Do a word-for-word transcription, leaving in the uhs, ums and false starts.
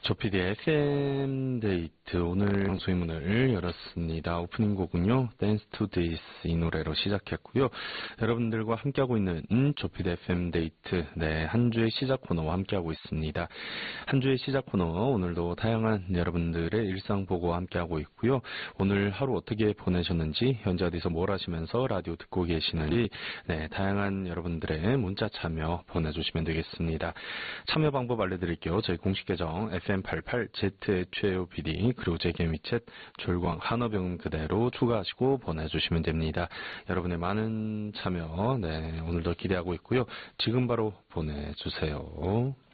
조피디의 에프엠 데이트 오늘 방송의 문을 열었습니다. 오프닝 곡은요, Dance to This 이 노래로 시작했고요. 여러분들과 함께하고 있는 조피디 에프엠 데이트, 네, 한 주의 시작 코너와 함께하고 있습니다. 한 주의 시작 코너, 오늘도 다양한 여러분들의 일상 보고 함께하고 있고요. 오늘 하루 어떻게 보내셨는지, 현재 어디서 뭘 하시면서 라디오 듣고 계시는지, 네, 다양한 여러분들의 문자 참여 보내주시면 되겠습니다. 참여 방법 알려드릴게요. 저희 공식 계정 에프엠 팔십팔 제트의 최오피디 그리고 제 개미챗 졸광 한어병 그대로 추가하시고 보내주시면 됩니다. 여러분의 많은 참여, 네, 오늘도 기대하고 있고요. 지금 바로 보내주세요.